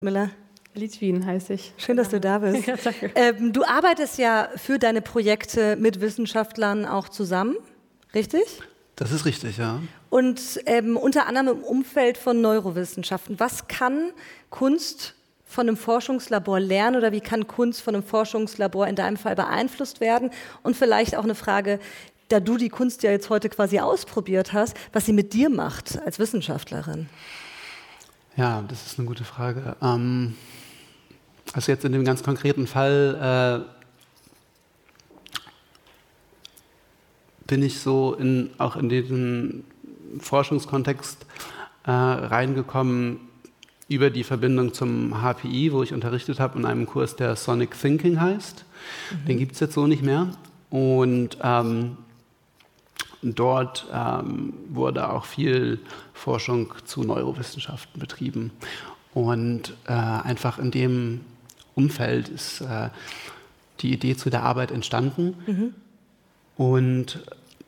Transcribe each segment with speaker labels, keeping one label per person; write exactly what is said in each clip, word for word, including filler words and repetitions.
Speaker 1: Miller.
Speaker 2: Litwin heiße ich.
Speaker 1: Schön, dass du da bist.
Speaker 2: Ja, danke.
Speaker 1: Ähm, du arbeitest ja für deine Projekte mit Wissenschaftlern auch zusammen, richtig?
Speaker 3: Das ist richtig, ja.
Speaker 1: Und ähm, unter anderem im Umfeld von Neurowissenschaften. Was kann Kunst von einem Forschungslabor lernen oder wie kann Kunst von einem Forschungslabor in deinem Fall beeinflusst werden? Und vielleicht auch eine Frage, da du die Kunst ja jetzt heute quasi ausprobiert hast, was sie mit dir macht als Wissenschaftlerin.
Speaker 3: Ja, das ist eine gute Frage. Ähm, also jetzt in dem ganz konkreten Fall äh, bin ich so in, auch in diesen Forschungskontext äh, reingekommen über die Verbindung zum H P I, wo ich unterrichtet habe in einem Kurs, der Sonic Thinking heißt. Mhm. Den gibt es jetzt so nicht mehr. Und ähm, dort ähm, wurde auch viel Forschung zu Neurowissenschaften betrieben. Und äh, einfach in dem Umfeld ist äh, die Idee zu der Arbeit entstanden. Mhm. Und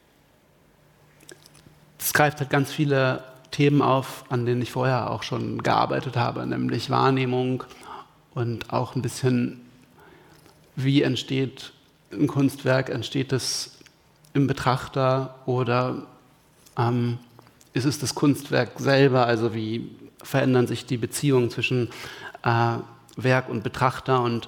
Speaker 3: es greift halt ganz viele Themen auf, an denen ich vorher auch schon gearbeitet habe, nämlich Wahrnehmung und auch ein bisschen, wie entsteht ein Kunstwerk, entsteht es im Betrachter oder ähm, ist es das Kunstwerk selber, also wie verändern sich die Beziehungen zwischen äh, Werk und Betrachter, und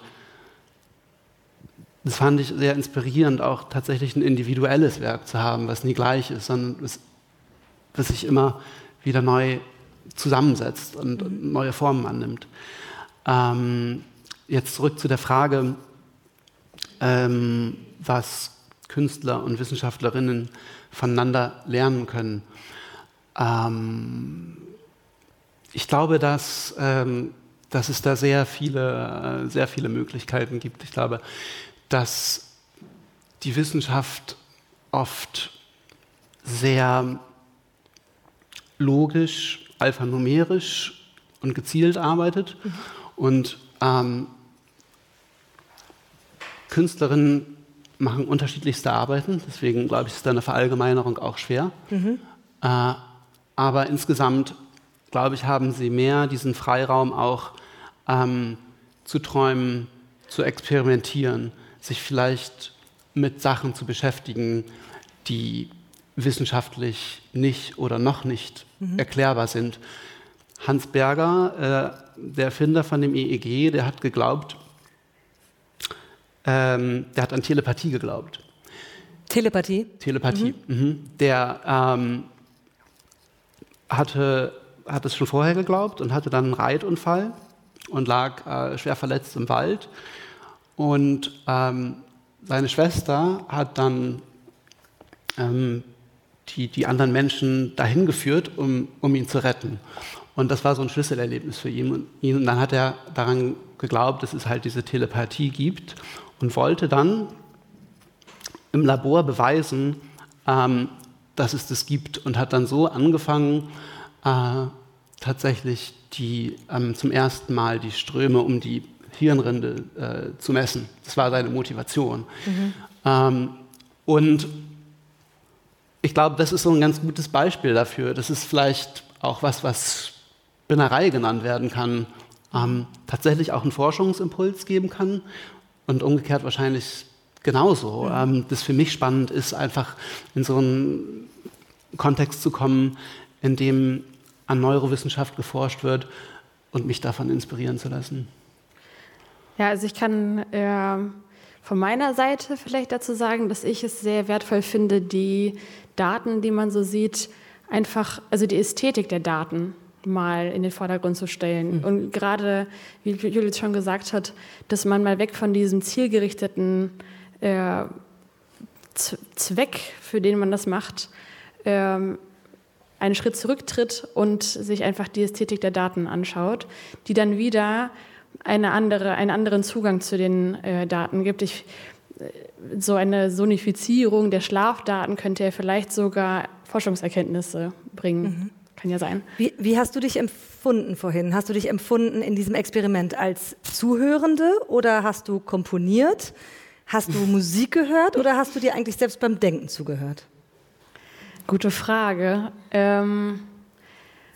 Speaker 3: das fand ich sehr inspirierend, auch tatsächlich ein individuelles Werk zu haben, was nie gleich ist, sondern was, was sich immer wieder neu zusammensetzt und mhm. neue Formen annimmt. Ähm, jetzt zurück zu der Frage, ähm, was Künstler und Wissenschaftlerinnen voneinander lernen können. Ähm, ich glaube, dass, ähm, dass es da sehr viele, äh, sehr viele Möglichkeiten gibt. Ich glaube, dass die Wissenschaft oft sehr logisch, alphanumerisch und gezielt arbeitet. Mhm. Und ähm, Künstlerinnen machen unterschiedlichste Arbeiten, deswegen glaube ich, ist da eine Verallgemeinerung auch schwer. Mhm. Äh, aber insgesamt, glaube ich, haben sie mehr diesen Freiraum auch ähm, zu träumen, zu experimentieren, sich vielleicht mit Sachen zu beschäftigen, die wissenschaftlich nicht oder noch nicht mhm. erklärbar sind. Hans Berger, äh, der Erfinder von dem E E G, der hat geglaubt, ähm, der hat an Telepathie geglaubt.
Speaker 1: Telepathie?
Speaker 3: Telepathie. Mhm. Mhm. Der ähm, hatte, hat es schon vorher geglaubt und hatte dann einen Reitunfall und lag äh, schwer verletzt im Wald. Und ähm, seine Schwester hat dann ähm, die, die anderen Menschen dahin geführt, um, um ihn zu retten. Und das war so ein Schlüsselerlebnis für ihn. Und, ihn. und dann hat er daran geglaubt, dass es halt diese Telepathie gibt und wollte dann im Labor beweisen, ähm, dass es das gibt, und hat dann so angefangen, äh, tatsächlich die, ähm, zum ersten Mal die Ströme um die Hirnrinde äh, zu messen. Das war seine Motivation. Mhm. Ähm, und ich glaube, das ist so ein ganz gutes Beispiel dafür. Das ist vielleicht auch was, was Spinnerei genannt werden kann, ähm, tatsächlich auch einen Forschungsimpuls geben kann und umgekehrt wahrscheinlich genauso. Mhm. Ähm, das für mich spannend ist, einfach in so einen Kontext zu kommen, in dem an Neurowissenschaft geforscht wird und mich davon inspirieren zu lassen.
Speaker 2: Ja, also ich kann äh, von meiner Seite vielleicht dazu sagen, dass ich es sehr wertvoll finde, die Daten, die man so sieht, einfach, also die Ästhetik der Daten mal in den Vordergrund zu stellen. Mhm. Und gerade, wie Judith schon gesagt hat, dass man mal weg von diesem zielgerichteten äh, Z- Zweck, für den man das macht, äh, einen Schritt zurücktritt und sich einfach die Ästhetik der Daten anschaut, die dann wieder eine andere, einen anderen Zugang zu den äh, Daten gibt. Ich, so eine Sonifizierung der Schlafdaten könnte ja vielleicht sogar Forschungserkenntnisse bringen. Mhm. Kann ja sein.
Speaker 1: Wie, wie hast du dich empfunden vorhin? Hast du dich empfunden in diesem Experiment als Zuhörende oder hast du komponiert? Hast du Musik gehört oder hast du dir eigentlich selbst beim Denken zugehört?
Speaker 2: Gute Frage. Ähm,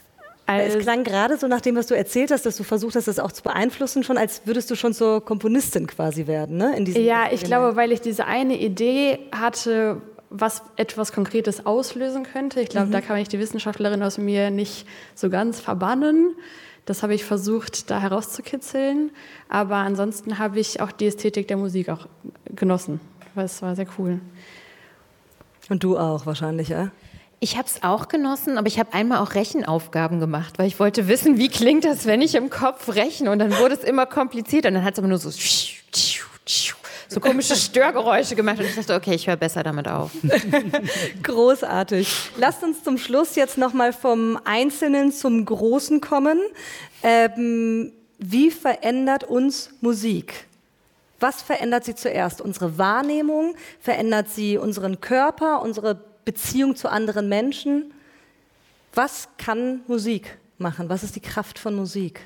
Speaker 1: Es klang gerade so nach dem, was du erzählt hast, dass du versucht hast, das auch zu beeinflussen, schon als würdest du schon zur Komponistin quasi werden, ne? In diesem
Speaker 2: ja, ich glaube, weil ich diese eine Idee hatte, was etwas Konkretes auslösen könnte. Ich glaube, mhm. da kann ich die Wissenschaftlerin aus mir nicht so ganz verbannen. Das habe ich versucht, da herauszukitzeln. Aber ansonsten habe ich auch die Ästhetik der Musik auch genossen. Das war sehr cool.
Speaker 1: Und du auch wahrscheinlich, ja?
Speaker 4: Ich habe es auch genossen, aber ich habe einmal auch Rechenaufgaben gemacht, weil ich wollte wissen, wie klingt das, wenn ich im Kopf rechne. Und dann wurde es immer komplizierter und dann hat es aber nur so so komische Störgeräusche gemacht und ich dachte, okay, ich höre besser damit auf.
Speaker 1: Großartig. Lasst uns zum Schluss jetzt nochmal vom Einzelnen zum Großen kommen. Ähm, wie verändert uns Musik? Was verändert sie zuerst? Unsere Wahrnehmung? Verändert sie unseren Körper, unsere Beziehung zu anderen Menschen? Was kann Musik machen? Was ist die Kraft von Musik?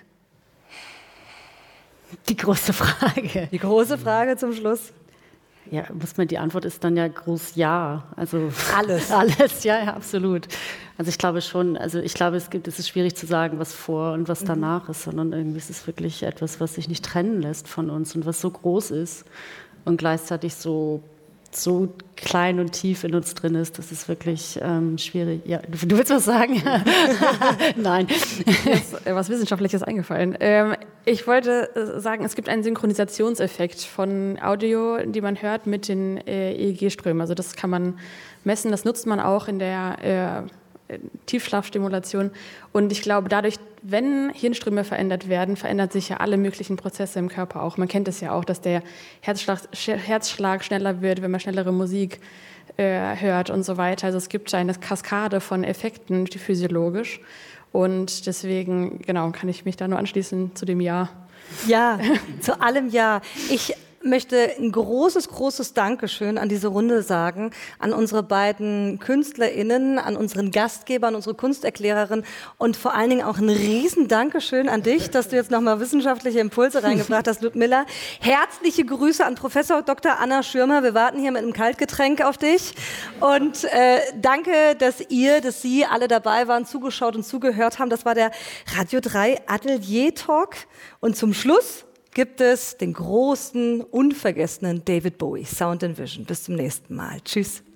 Speaker 5: Die große Frage.
Speaker 1: Die große Frage zum Schluss.
Speaker 5: Ja, muss man, die Antwort ist dann ja groß ja. Also
Speaker 1: alles.
Speaker 5: Alles, ja, ja, absolut. Also ich glaube schon, also ich glaube, es gibt, es ist schwierig zu sagen, was vor und was danach mhm. ist, sondern irgendwie ist es wirklich etwas, was sich nicht trennen lässt von uns und was so groß ist und gleichzeitig so so klein und tief in uns drin ist, das ist wirklich ähm, schwierig. Ja, du, du willst was sagen? Nein.
Speaker 2: Mir ist was Wissenschaftliches eingefallen. Ähm, ich wollte sagen, es gibt einen Synchronisationseffekt von Audio, die man hört, mit den äh, E E G-Strömen. Also das kann man messen, das nutzt man auch in der äh, Tiefschlafstimulation. Und ich glaube, dadurch, wenn Hirnströme verändert werden, verändert sich ja alle möglichen Prozesse im Körper auch. Man kennt es ja auch, dass der Herzschlag, Herzschlag schneller wird, wenn man schnellere Musik äh, hört und so weiter. Also es gibt eine Kaskade von Effekten physiologisch. Und deswegen, genau, kann ich mich da nur anschließen zu dem Ja.
Speaker 1: Ja, zu allem Ja. Ich möchte ein großes, großes Dankeschön an diese Runde sagen, an unsere beiden KünstlerInnen, an unseren Gastgeber, an unsere Kunsterklärerin und vor allen Dingen auch ein riesen Dankeschön an dich, dass du jetzt nochmal wissenschaftliche Impulse reingebracht hast, Ludmilla. Herzliche Grüße an Professor Doktor Anna Schirmer. Wir warten hier mit einem Kaltgetränk auf dich. Und äh, danke, dass ihr, dass Sie alle dabei waren, zugeschaut und zugehört haben. Das war der Radio drei Atelier Talk. Und zum Schluss gibt es den großen, unvergessenen David Bowie, Sound and Vision. Bis zum nächsten Mal. Tschüss.